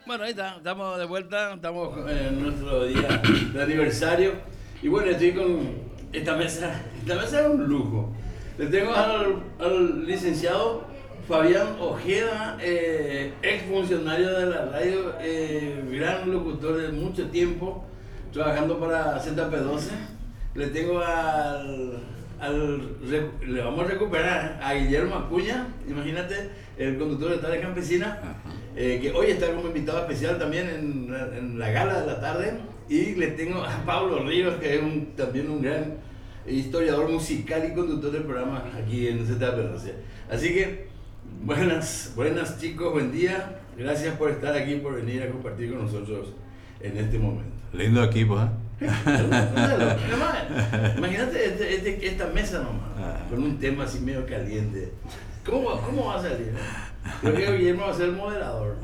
Bueno, ahí está, estamos de vuelta, estamos en nuestro día de aniversario. Y bueno, estoy con esta mesa es un lujo. Le tengo al licenciado Fabián Ojeda, ex funcionario de la radio, gran locutor de mucho tiempo, trabajando para ZP12. Le tengo le vamos a recuperar a Guillermo Acuña, imagínate, el conductor de Tarde Campesina, que hoy está como invitado especial también en la gala de la tarde. Y le tengo a Pablo Ríos, que es también un gran historiador musical y conductor del programa aquí en ZP12. Así que, buenas chicos, buen día. Gracias por estar aquí, por venir a compartir con nosotros en este momento. Lindo equipo, ¿eh? Imagínate esta mesa nomás, con un tema así medio caliente. ¿Cómo va a salir? Creo que Guillermo va a ser el moderador.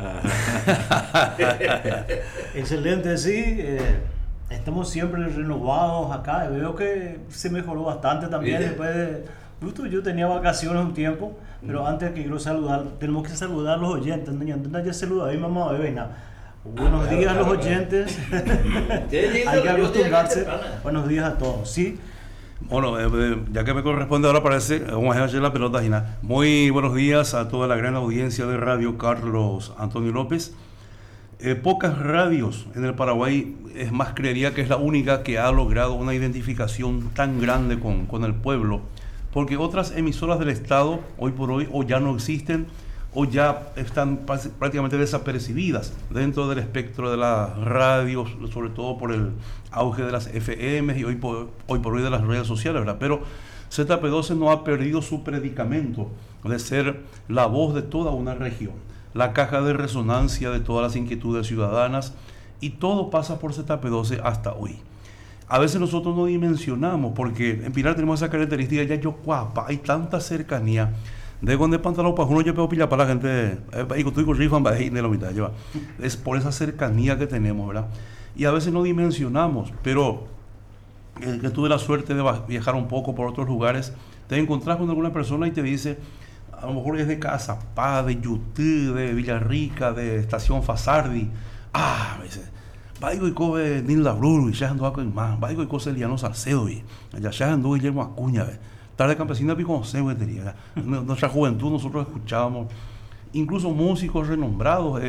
Excelente, sí. Estamos siempre renovados acá. Veo que se mejoró bastante también. ¿Viste? Después de... Justo yo tenía vacaciones un tiempo, pero antes que quiero saludar, tenemos que saludar a los oyentes. Doña ya saluda a mi mamá, bebé. Buenos días a los oyentes. Hay que acostumbrarse. Buenos días a todos. Sí. Bueno, ya que me corresponde ahora, vamos a hacer la pelota, Gina. Muy buenos días a toda la gran audiencia de Radio Carlos Antonio López. Pocas radios en el Paraguay, es más, creería que es la única que ha logrado una identificación tan grande con el pueblo, porque otras emisoras del Estado, hoy por hoy, o ya no existen, o ya están prácticamente desapercibidas dentro del espectro de las radios, sobre todo por el auge de las FM y hoy por hoy de las redes sociales, ¿verdad? Pero ZP12 no ha perdido su predicamento de ser la voz de toda una región, la caja de resonancia de todas las inquietudes ciudadanas, y todo pasa por ZP12 hasta hoy. A veces nosotros no dimensionamos, porque en Pilar tenemos esa característica, ya yo guapa, hay tanta cercanía. De cuando el pantalón para uno yo puedo pillar para la gente y con tu rifan de la mitad lleva. Es por esa cercanía que tenemos, ¿verdad? Y a veces no dimensionamos, pero que tuve la suerte de viajar un poco por otros lugares, te encontrás con alguna persona y te dice, a lo mejor es de Cazapá, de Yutí, de Villarrica, de Estación Fasardi. Me dice, vaigo y cobe Nilda Bruro y ya ando acá en más, vaigo y cosa Eliano Salcedo y ya ando Guillermo Acuña, Tarde Campesina piconocemos, nuestra juventud nosotros escuchábamos incluso músicos renombrados,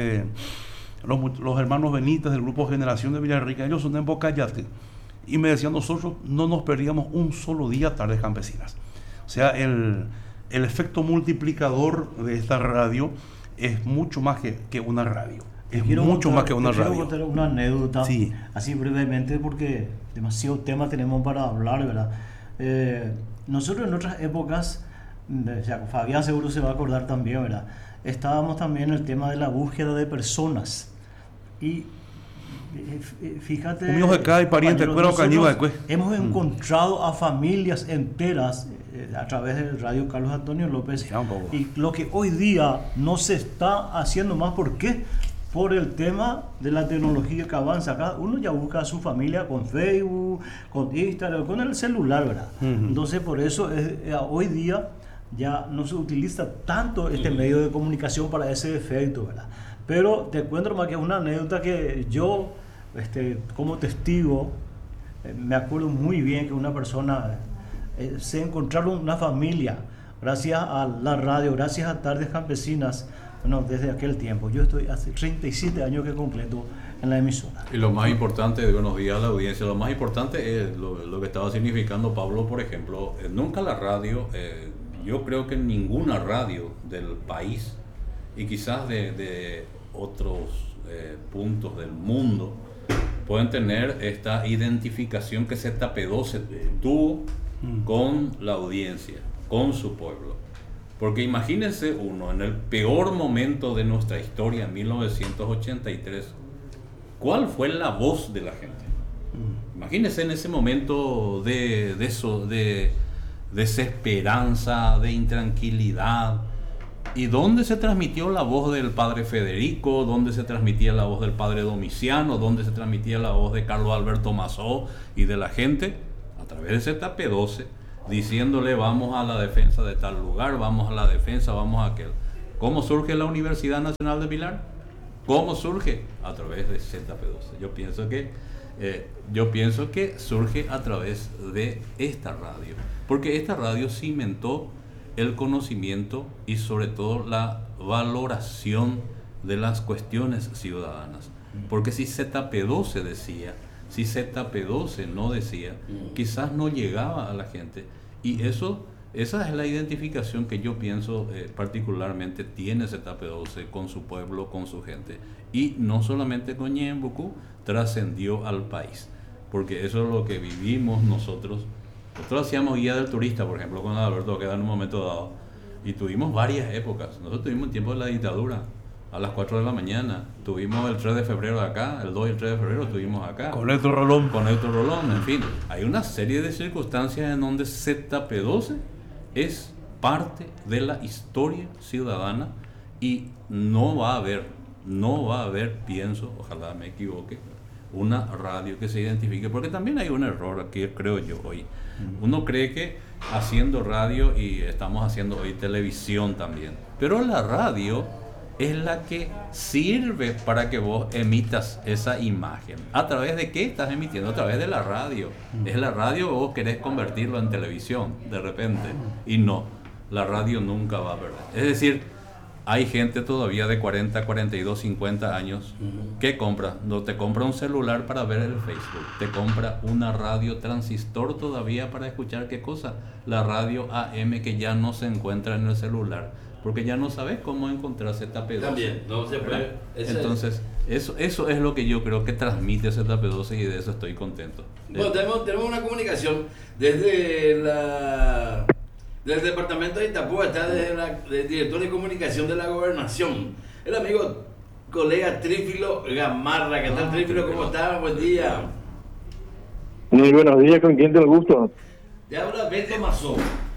los hermanos Benítez del grupo Generación de Villarrica, ellos son de Embocayate, y me decían, nosotros no nos perdíamos un solo día Tardes Campesinas. O sea, el efecto multiplicador de esta radio es mucho más que una radio. Es mucho más que una radio. Quiero contar una anécdota, sí, así brevemente, porque demasiado tema tenemos para hablar, ¿verdad? Nosotros en otras épocas, Fabián seguro se va a acordar también, ¿verdad? Estábamos también en el tema de la búsqueda de personas. Y fíjate, hemos encontrado a familias enteras a través del radio Carlos Antonio López. Y lo que hoy día no se está haciendo más, ¿por qué? Por el tema de la tecnología que avanza. Cada uno ya busca a su familia con Facebook, con Instagram, con el celular, ¿verdad? Entonces, por eso hoy día ya no se utiliza tanto este medio de comunicación para ese efecto, ¿verdad? Pero te cuento más que una anécdota que yo, como testigo, me acuerdo muy bien que una persona se encontraron una familia gracias a la radio, gracias a Tardes Campesinas. Bueno, desde aquel tiempo. Yo estoy hace 37 años que completo en la emisora. Y lo más importante, buenos días a la audiencia, lo más importante es lo que estaba significando Pablo, por ejemplo, nunca la radio, yo creo que ninguna radio del país y quizás de otros puntos del mundo pueden tener esta identificación que ZP12 tuvo con la audiencia, con su pueblo. Porque imagínense uno, en el peor momento de nuestra historia, en 1983, ¿cuál fue la voz de la gente? Imagínense en ese momento de desesperanza, de intranquilidad. ¿Y dónde se transmitió la voz del padre Federico? ¿Dónde se transmitía la voz del padre Domiciano? ¿Dónde se transmitía la voz de Carlos Alberto Mazó y de la gente? A través de ZP12. Diciéndole vamos a la defensa de tal lugar, vamos a la defensa, vamos a aquel. ¿Cómo surge la Universidad Nacional de Pilar? ¿Cómo surge? A través de ZP12. Yo pienso que surge a través de esta radio, porque esta radio cimentó el conocimiento y sobre todo la valoración de las cuestiones ciudadanas. Porque si ZP12 decía, si ZP12 no decía, quizás no llegaba a la gente. Y esa es la identificación que yo pienso particularmente tiene ZP12 con su pueblo, con su gente. Y no solamente con Ñembucú, trascendió al país. Porque eso es lo que vivimos nosotros. Nosotros hacíamos guía del turista, por ejemplo, con Alberto Ojeda en un momento dado. Y tuvimos varias épocas. Nosotros tuvimos el tiempo de la dictadura. A las 4 de la mañana, tuvimos el 3 de febrero acá, el 2 y el 3 de febrero estuvimos acá. Con Héctor Rolón. Con Héctor Rolón, en fin. Hay una serie de circunstancias en donde ZP12 es parte de la historia ciudadana y no va a haber, pienso, ojalá me equivoque, una radio que se identifique, porque también hay un error aquí, creo yo, hoy. Uno cree que haciendo radio, y estamos haciendo hoy televisión también, pero la radio es la que sirve para que vos emitas esa imagen. ¿A través de qué estás emitiendo? A través de la radio. Es la radio o vos querés convertirlo en televisión de repente. Y no, la radio nunca va a perder. Es decir, hay gente todavía de 40, 42, 50 años que compra. No te compra un celular para ver el Facebook. Te compra una radio transistor todavía para escuchar qué cosa. La radio AM que ya no se encuentra en el celular. Porque ya no sabes cómo encontrar ZP12. También, no se puede. Entonces, eso es lo que yo creo que transmite ZP12 y de eso estoy contento. Bueno, tenemos una comunicación desde del departamento de Itapú, está desde el director de comunicación de la gobernación, el amigo colega Trífilo Gamarra. ¿Qué tal, Trífilo? ¿Cómo está? Buen día. Muy buenos días, ¿con quién te lo gusto? Te habla Beto Mazó.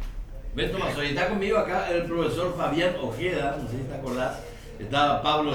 Y está conmigo acá el profesor Fabián Ojeda, no sé si te acordás. Está Pablo.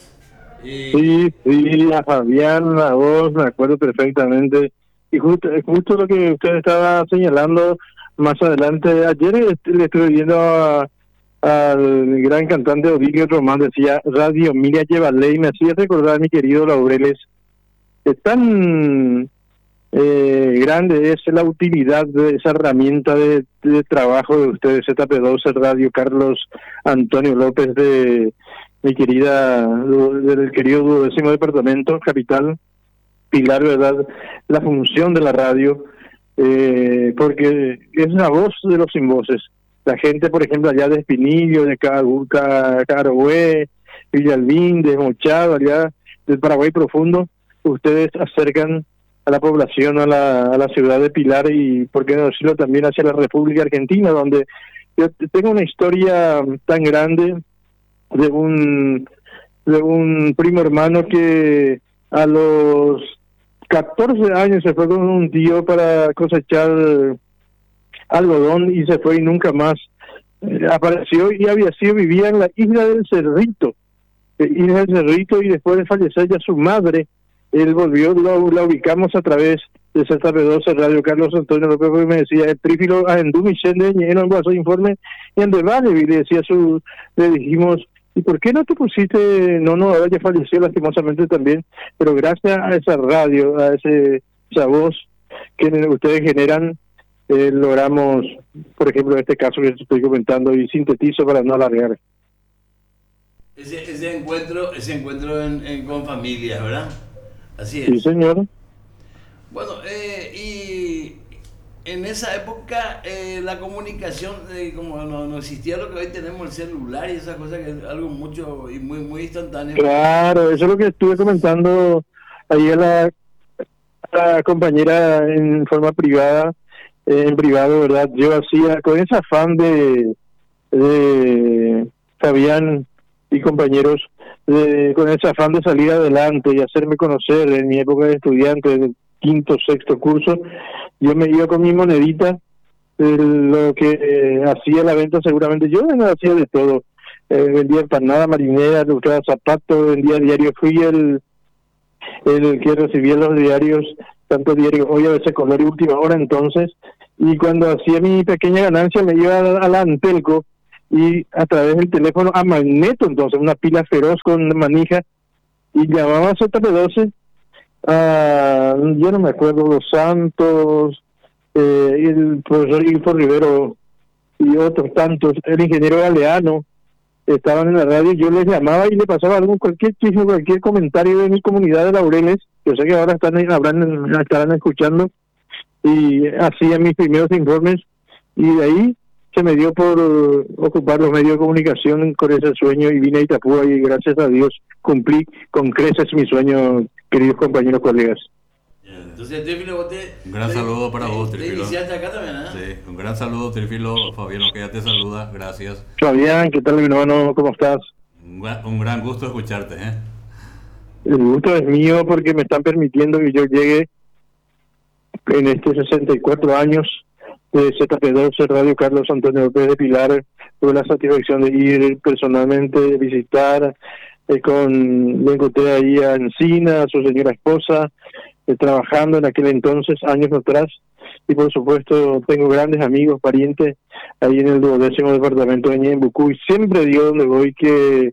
Sí, a Fabián, a vos, me acuerdo perfectamente. Y justo lo que usted estaba señalando más adelante. Ayer le estuve viendo al gran cantante Ovidio Román, decía Radio Miria lleva ley, me hacía recordar a mi querido Laureles. Es tan grande es la utilidad de esa herramienta de trabajo de ustedes, ZP12 Radio, Carlos Antonio López, de mi querida, del querido 12º departamento, capital, Pilar, ¿verdad? La función de la radio, porque es la voz de los sin voces. La gente, por ejemplo, allá de Espinillo, de Carohué, Villalbín, de Mochado, allá del Paraguay profundo, ustedes acercan a la población, a la ciudad de Pilar y, por qué no decirlo, también hacia la República Argentina, donde yo tengo una historia tan grande de un primo hermano que a los 14 años se fue con un tío para cosechar algodón y se fue y nunca más apareció, y vivía en la isla del Cerrito, y después de fallecer ya su madre, él volvió, la ubicamos a través de ZP12 Radio. Carlos Antonio López me decía, el Trífilo Agendú Michelle lleno en Guaso Informe y en Debate, y le dijimos, ¿y por qué no te pusiste? No, ahora ya falleció lastimosamente también, pero gracias a esa radio, a esa voz que ustedes generan, logramos, por ejemplo, este caso que estoy comentando, y sintetizo para no alargar. Ese encuentro con familias, ¿verdad? Así es. Sí, señor. Bueno, y en esa época la comunicación, como no existía lo que hoy tenemos, el celular y esas cosas, que es algo mucho y muy muy instantáneo. Claro, eso es lo que estuve comentando ahí a la compañera en forma privada, en privado, ¿verdad? Yo hacía, con ese afán de Fabián y compañeros, con ese afán de salir adelante y hacerme conocer en mi época de estudiante, del 5º, 6º curso, yo me iba con mi monedita, lo que hacía la venta seguramente, yo hacía de todo, vendía empanada marinera, buscaba zapatos, vendía diario, fui el que recibía los diarios, tanto diario Hoy, a veces Color y Última Hora entonces, y cuando hacía mi pequeña ganancia me iba a la Antelco, y a través del teléfono a magneto, entonces una pila feroz con manija, y llamaba a ZP12, yo no me acuerdo, Los Santos, el profesor Ilfo Rivero y otros tantos, el ingeniero Galeano, estaban en la radio, yo les llamaba y le pasaba cualquier chisme, cualquier comentario de mi comunidad de Laureles. Yo sé que ahora estarán escuchando, y hacía mis primeros informes, y de ahí se me dio por ocupar los medios de comunicación con ese sueño, y vine a Itapúa, y gracias a Dios cumplí con creces mi sueño, queridos compañeros, colegas. Entonces, Trífilo, un gran saludo para vos, Trífilo. Iniciaste acá también, ¿eh? Sí, un gran saludo, Trífilo. Fabián Oquea te saluda, gracias. Fabián, ¿qué tal, mi hermano? ¿Cómo estás? Un gran gusto escucharte, ¿eh? El gusto es mío porque me están permitiendo que yo llegue en estos 64 años de ZP12 Radio Carlos Antonio López de Pilar. Tuve la satisfacción de ir personalmente, visitar, me encontré ahí a Encina, a su señora esposa, trabajando en aquel entonces, años atrás, y por supuesto tengo grandes amigos, parientes, ahí en el 12º departamento de Ñembucú, y siempre digo donde voy que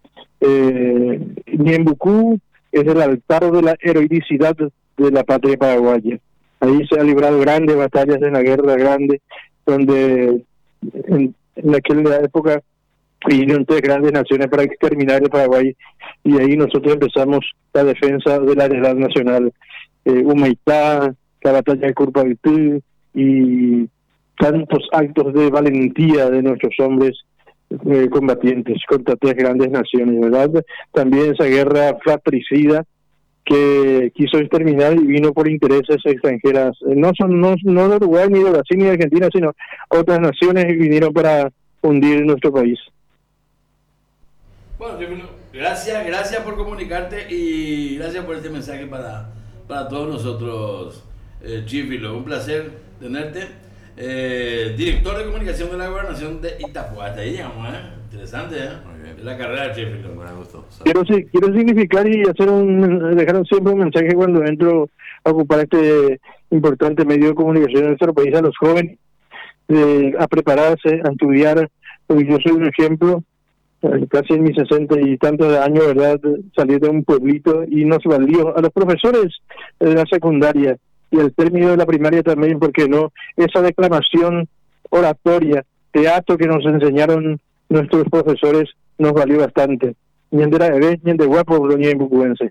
Ñembucú es el altar de la heroicidad de la patria paraguaya. Ahí se han librado grandes batallas en la guerra grande, donde en aquella época vinieron tres grandes naciones para exterminar el Paraguay, y ahí nosotros empezamos la defensa de la heredad nacional. Humaitá, la batalla de Curpavitú y tantos actos de valentía de nuestros hombres combatientes contra tres grandes naciones, ¿verdad? También esa guerra fratricida que quiso exterminar y vino por intereses extranjeras, no de Uruguay ni de Brasil ni de Argentina, sino otras naciones que vinieron para hundir nuestro país. Bueno, gracias por comunicarte y gracias por este mensaje para todos nosotros, Trífilo. Un placer tenerte. Director de comunicación de la Gobernación de Itapúa. Hasta ahí llegamos, ¿eh? Interesante, ¿eh? Muy bien. Es la carrera de Trífilo. Un gran gusto. Quiero significar y dejar siempre un mensaje cuando entro a ocupar este importante medio de comunicación en nuestro país, a los jóvenes, a prepararse, a estudiar, porque yo soy un ejemplo. Casi en mis 60 y tantos de años, ¿verdad? Salí de un pueblito y nos valió a los profesores de la secundaria y el término de la primaria también, porque no, esa declamación oratoria, teatro que nos enseñaron nuestros profesores nos valió bastante. Ñendera bebé, ñende guapo, doña Imbucuense.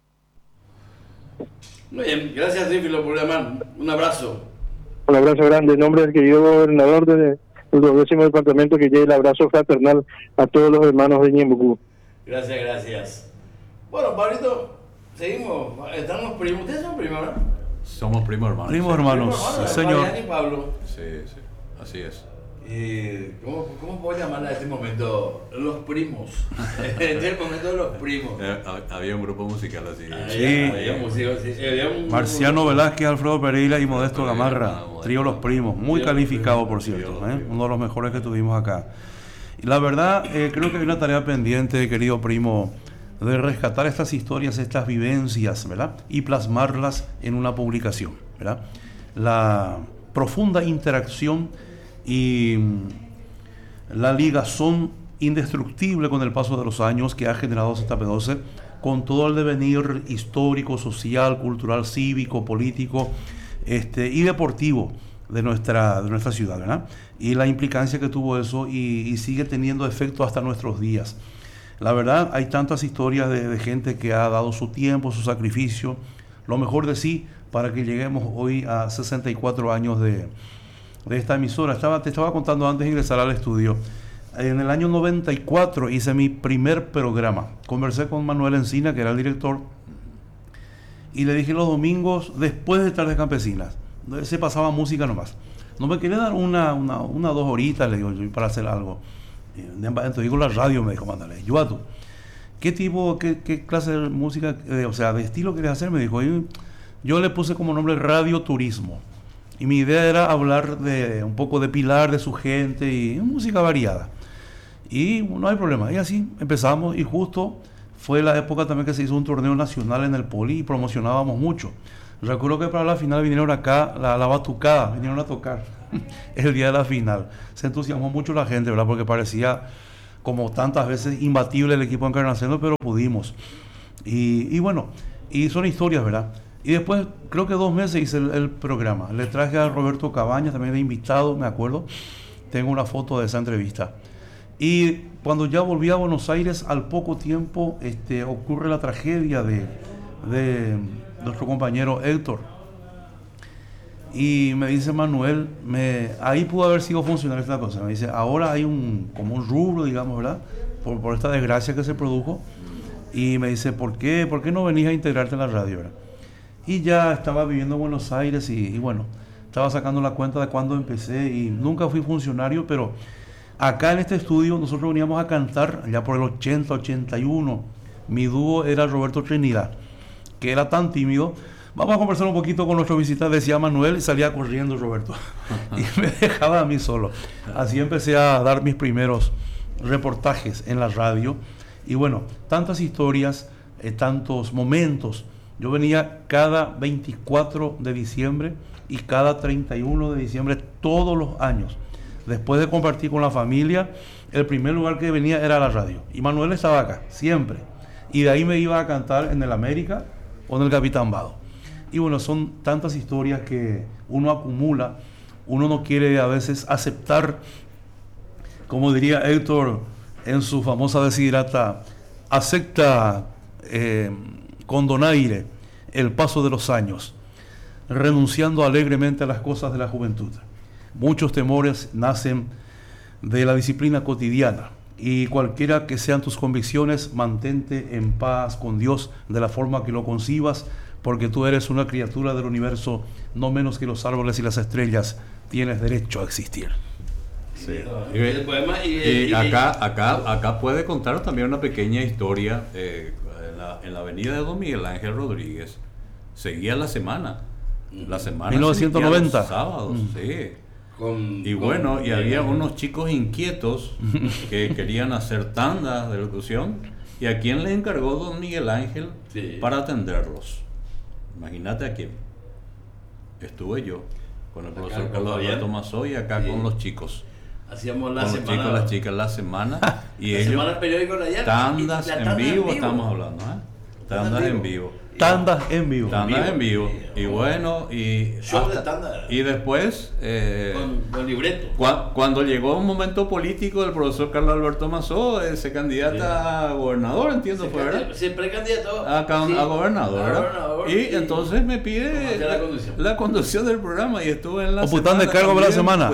Muy bien, gracias Trífilo por llamar. Un abrazo. Un abrazo grande en nombre del querido gobernador del 12º departamento, que llegue el abrazo fraternal a todos los hermanos de Ñembucú. Gracias. Bueno, Pablito, seguimos. Estamos primos. ¿Ustedes son primos, no? Somos primos hermanos. Primos hermanos, sí, señor. Fabián y Pablo. Sí, así es. ¿Cómo puedo llamar a este momento? Los primos. Este es el momento de los primos. Había un grupo musical así. Había músicos, sí. Marciano Velázquez, Alfredo Pereira y Modesto Gamarra, trío Los Primos, muy calificado, por cierto, uno de los mejores que tuvimos acá. Y la verdad, creo que hay una tarea pendiente, querido primo, de rescatar estas historias, estas vivencias, ¿verdad? Y plasmarlas en una publicación, ¿verdad? La profunda interacción y la ligazón indestructible con el paso de los años que ha generado ZP12 con todo el devenir histórico, social, cultural, cívico, político y deportivo de nuestra ciudad, ¿verdad? Y la implicancia que tuvo eso y sigue teniendo efecto hasta nuestros días. La verdad, hay tantas historias de gente que ha dado su tiempo, su sacrificio, lo mejor de sí, para que lleguemos hoy a 64 años de esta emisora. Te estaba contando antes de ingresar al estudio. En el año 94 hice mi primer programa. Conversé con Manuel Encina, que era el director, y le dije los domingos, después de Tardes Campesinas, se pasaba música nomás. No me quería dar una 2 horitas, le digo, para hacer algo. Entonces digo, la radio, me dijo, mándale, Yuatu, ¿qué clase de música, de estilo querías hacer? Me dijo, yo le puse como nombre Radio Turismo. Y mi idea era hablar de un poco de Pilar, de su gente y música variada. Y no hay problema. Y así empezamos, y justo fue la época también que se hizo un torneo nacional en el Poli y promocionábamos mucho. Recuerdo que para la final vinieron acá, la batucada, vinieron a tocar el día de la final. Se entusiasmó mucho la gente, ¿verdad? Porque parecía, como tantas veces, imbatible el equipo encarnaciendo, pero pudimos. Y bueno, y son historias, ¿verdad? Y después, creo que 2 meses hice el programa. Le traje a Roberto Cabañas también de invitado, me acuerdo. Tengo una foto de esa entrevista. Y cuando ya volví a Buenos Aires, al poco tiempo ocurre la tragedia de nuestro compañero Héctor. Y me dice Manuel, ahí pudo haber sido funcional esta cosa. Me dice, ahora hay como un rubro, digamos, ¿verdad? Por esta desgracia que se produjo. Y me dice, ¿por qué no venís a integrarte en la radio, ¿verdad? Y ya estaba viviendo en Buenos Aires y bueno, estaba sacando la cuenta de cuándo empecé y nunca fui funcionario, pero acá en este estudio nosotros veníamos a cantar ya por el 80, 81. Mi dúo era Roberto Trinidad, que era tan tímido. Vamos a conversar un poquito con nuestro visitante, decía Manuel, y salía corriendo Roberto. Y me dejaba a mí solo. Así empecé a dar mis primeros reportajes en la radio. Y bueno, tantas historias, tantos momentos. Yo venía cada 24 de diciembre y cada 31 de diciembre todos los años. Después de compartir con la familia, el primer lugar que venía era la radio. Y Manuel estaba acá, siempre. Y de ahí me iba a cantar en el América o en el Capitán Vado. Y bueno, son tantas historias que uno acumula. Uno no quiere a veces aceptar, como diría Héctor en su famosa desiderata, acepta con donaire el paso de los años, renunciando alegremente a las cosas de la juventud. Muchos temores nacen de la disciplina cotidiana y cualquiera que sean tus convicciones, mantente en paz con Dios de la forma que lo concibas, porque tú eres una criatura del universo, no menos que los árboles y las estrellas, tienes derecho a existir. Sí. Y acá puede contar también una pequeña historia. En la avenida de Don Miguel Ángel Rodríguez seguía la semana 1990 los sábados, sí. Y bueno, y había unos chicos inquietos que querían hacer tandas de locución, y a quién le encargó Don Miguel Ángel para atenderlos. Imagínate a quién. Estuve yo con el profesor Carlos Alberto Mazoy acá con los chicos. Hacíamos la con semana. Los chicos, las chicas, la semana. Y la ellos, semana periódico de allá. tandas en vivo estamos hablando, Tandas en vivo. Tandas en vivo. Tandas en vivo. Y bueno, show de tanda. Y después con libreto. Cuando llegó un momento político, el profesor Carlos Alberto Mazó se candidata a gobernador, entiendo, fue, ¿verdad? Se precandidató a gobernador, ¿verdad? Y entonces me pide la conducción del programa, y estuve en la semana. ¿De cargo de la semana?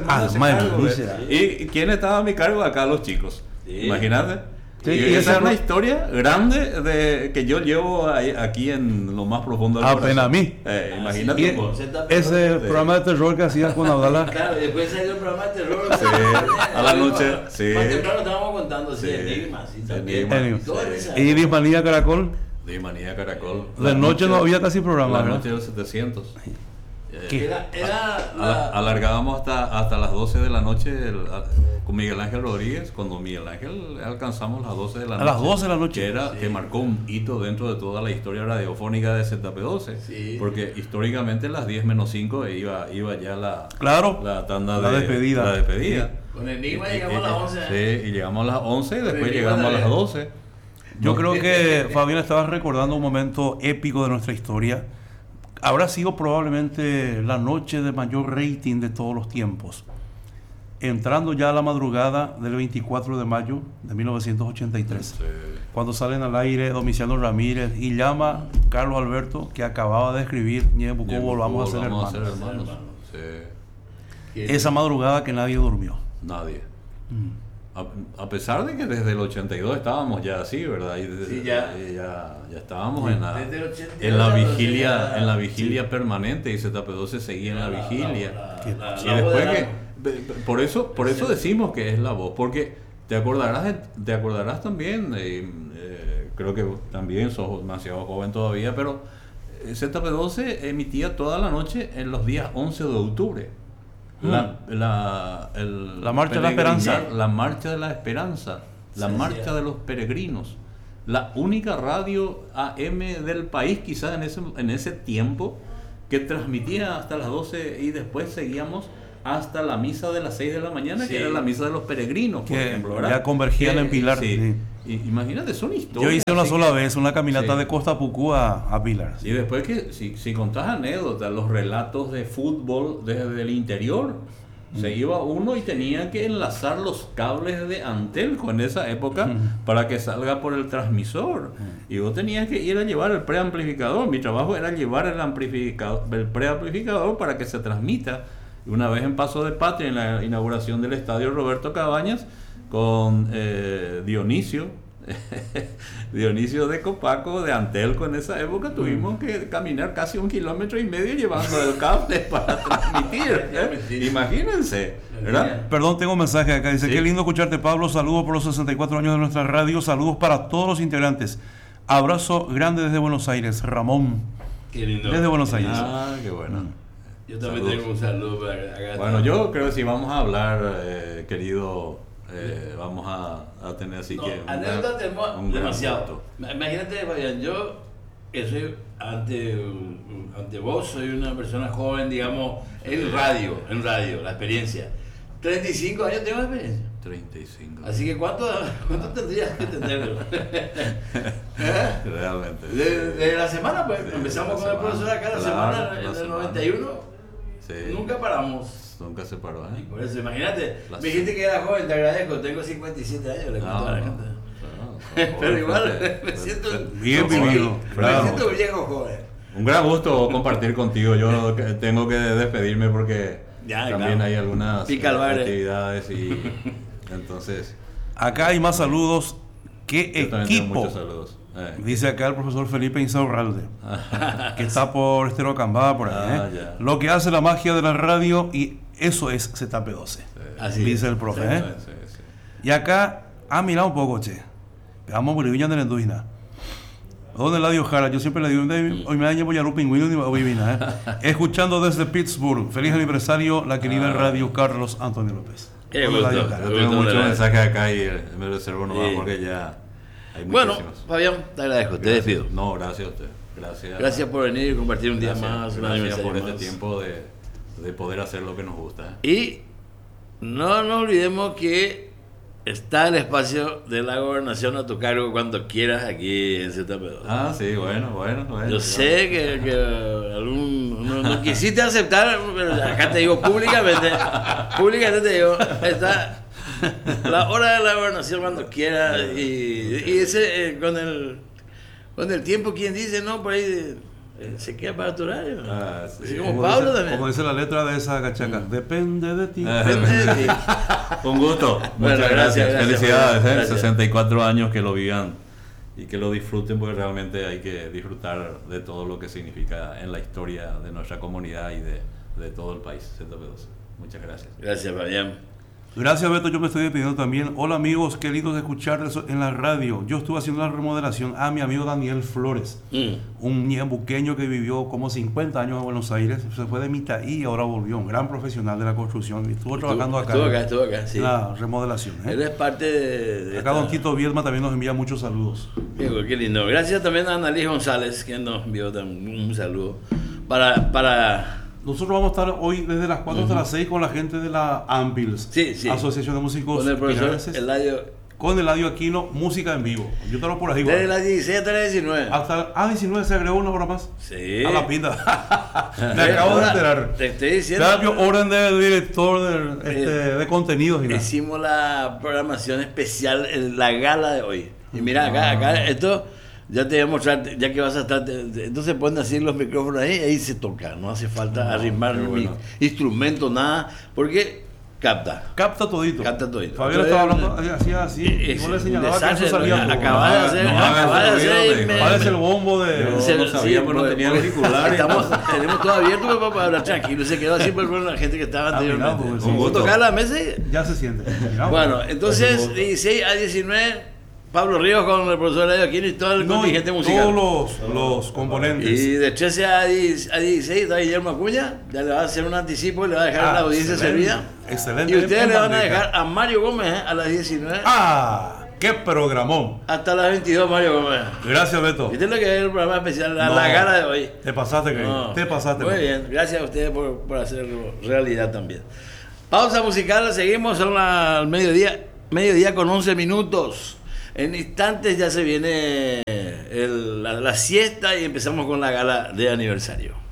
¿Y quién estaba a mi cargo? Acá los chicos. Imagínate. Sí, y esa es una historia grande que yo llevo aquí en lo más profundo del corazón. Apenas a mí. Imagínate. Ese programa de terror que hacías con Abdala. Claro, después salió el programa de terror. Sí, a la noche. Sí. Más temprano estábamos contando enigmas. ¿Y Dismanía Caracol? Dismanía Caracol. De noche no había casi programa. La noche de los 700. Era alargábamos hasta las 12 de la noche con Miguel Ángel Rodríguez. Cuando Miguel Ángel alcanzamos las 12 de la noche. A las 12 de la noche. Que marcó un hito dentro de toda la historia radiofónica de ZP12. Sí. Porque históricamente las 10 menos 5 iba ya la tanda la despedida. La despedida. Sí. Con Enigma llegamos a las 11. Sí, y llegamos a las 11 y después llegamos a las 12. Yo creo que Fabián estaba recordando un momento épico de nuestra historia. Habrá sido probablemente la noche de mayor rating de todos los tiempos. Entrando ya a la madrugada del 24 de mayo de 1983. Sí. Cuando salen al aire Domiciano Ramírez y llama Carlos Alberto, que acababa de escribir Ñebucó, volvamos a ser hermanos. Sí. Esa madrugada que nadie durmió. Nadie. A pesar de que desde el 82 estábamos ya así, ¿verdad? Y ya estábamos en la vigilia permanente, y ZP12 seguía en la vigilia. Y después por eso decimos que es la voz, porque te acordarás también, creo que también sos demasiado joven todavía, pero ZP12 emitía toda la noche en los días 11 de octubre. La marcha de la esperanza. La marcha de la esperanza. La marcha de los peregrinos. La única radio AM del país, quizás en ese tiempo, que transmitía hasta las 12 y después seguíamos hasta la misa de las 6 de la mañana, que era la misa de los peregrinos, por ejemplo, ¿verdad? Ya convergían en Pilar. Sí. Imagínate, son historias. Yo hice una sola vez una caminata sí. de Costa Pucú a Pilar. Y después que, si contás anécdotas, los relatos de fútbol desde el interior, se iba uno y tenía que enlazar los cables de Antelco en esa época para que salga por el transmisor. Y vos tenías que ir a llevar el preamplificador. Mi trabajo era llevar el preamplificador para que se transmita. Y una vez en Paso de Patria, en la inauguración del estadio Roberto Cabañas, con Dionisio de Copaco, de Antelco en esa época, tuvimos que caminar casi 1,5 kilómetros llevando el cable para transmitir. Imagínense, ¿verdad? Perdón, tengo un mensaje acá. Dice, qué lindo escucharte, Pablo. Saludos por los 64 años de nuestra radio. Saludos para todos los integrantes. Abrazo grande desde Buenos Aires. Ramón. Qué lindo. Desde Buenos Aires. Ah, qué bueno. Yo también tengo un saludo para acá. Bueno, yo creo que si vamos a hablar, querido, vamos a tener así que anécdota tenemos demasiado. gusto. Imagínate, Fabián, yo que soy ante vos, soy una persona joven, digamos, en radio, la experiencia. 35 años tengo de experiencia. 35. Así que ¿cuánto tendrías que tenerlo? Realmente. De la semana, pues, empezamos con el profesor acá la semana, en el 91. Sí. Nunca paramos. Nunca se paró, Y por eso, imagínate, me dijiste que era joven, te agradezco, tengo 57 años, le cuento a la gente. Pero igual me siento bien vivido. Me siento viejo joven. Un gran gusto compartir contigo. Yo tengo que despedirme porque Ya, también claro. hay algunas Pica el baile. actividades y entonces Acá hay más saludos. ¿Qué yo también tengo equipo? muchos saludos. Dice acá el profesor Felipe Insaurralde, que está por Estero Cambada, por ahí. Ya. Lo que hace la magia de la radio, y eso es ZP12. Así Dice es. el profe. Sí, sí. Y acá, mira un poco, che. Vamos a Boliviana de la Indúgena. ¿Dónde la dio Jara? Yo siempre le digo, hoy me daño ya un pingüino ni Boliviana. Escuchando desde Pittsburgh. Feliz aniversario, la querida Radio Carlos Antonio López. Qué ¿Dónde la dio gusto. Jara? Yo tengo muchos mensajes acá y me reservo nomás Sí. porque ya hay Bueno, muchísimos. Fabián, te agradezco, te despido. No, gracias a usted. Gracias. Gracias por venir y compartir un día más. un Gracias aniversario por este más. tiempo de poder hacer lo que nos gusta. Y no nos olvidemos que está el espacio de la gobernación a tu cargo cuando quieras aquí en ZP2. Ah, sí, bueno. Yo sé que no quisiste aceptar, pero acá te digo públicamente te digo, está la hora de la gobernación cuando quieras y ese con el tiempo, quien dice, no, por ahí se queda para tu horario. Ah, sí. Así como Pablo también. Como dice la letra de esa cachaca, depende de ti. Depende de ti. Un gusto. Bueno, Muchas gracias, gracias. Felicidades. gracias. 64 años que lo vivan y que lo disfruten, porque realmente hay que disfrutar de todo lo que significa en la historia de nuestra comunidad y de todo el país. ZP2. Muchas gracias. Gracias, Fabián. Gracias, Beto. Yo me estoy despidiendo también. Hola, amigos, qué lindo de escucharles en la radio. Yo estuve haciendo la remodelación a mi amigo Daniel Flores, un ñembuqueño que vivió como 50 años en Buenos Aires. Se fue de Mitaí y ahora volvió. Un gran profesional de la construcción. Estuvo trabajando acá. Estuvo acá, sí. En la remodelación. Él es parte de Acá don Tito Viedma también nos envía muchos saludos. Qué lindo. Gracias también a Annalise González, que nos envió también un saludo. Para Nosotros vamos a estar hoy desde las 4 hasta las 6 con la gente de la Ampils, Sí, sí. Asociación de Músicos con el profesor Pilarenses, Eladio, con Eladio Aquino, música en vivo. Yo estaré por ahí. desde igual. las 16 hasta las 19. Hasta 19 se agregó una hora más. Sí. A la pinta. Me acabo de enterar. Te estoy diciendo. Cambio orden de director de contenidos. Mira. Hicimos la programación especial en la gala de hoy. Y mira, acá esto ya te voy a mostrar, ya que vas a estar. Entonces ponen así los micrófonos ahí se toca. No hace falta arrimar qué bueno. instrumento, nada, porque capta. Capta todito. Capta todito. Fabián estaba hablando, hacía así. Y vos le señalaba que eso salía todo. Acabas de hacer. acabas de hacer. Parece el bombo de. Yo no sabía, pero no tenía auriculares. Tenemos todo abierto para hablar tranquilo. Se quedó así con la gente que estaba anteriormente. pues, Un gusto. Tocar la mesa y... Ya se siente. Mira, Bueno, entonces 16 a 19, Pablo Ríos con el profesor Eladio Aquino y todo el contingente musical. Todos los componentes. Y de 13 a 16 está Guillermo Acuña, ya le va a hacer un anticipo y le va a dejar a la audiencia excelente, servida. excelente. Y ustedes le van a bandeja. dejar a Mario Gómez a las 19 ¡Qué programón! hasta las 22, Mario Gómez. Gracias, Beto. Este es lo que es el programa especial, la No. gala de hoy. Te pasaste, Kevin. No. Te pasaste. Muy Beto. bien, gracias a ustedes por hacerlo realidad también. Pausa musical, seguimos, son al mediodía con 11 minutos. En instantes ya se viene la siesta y empezamos con la gala de aniversario.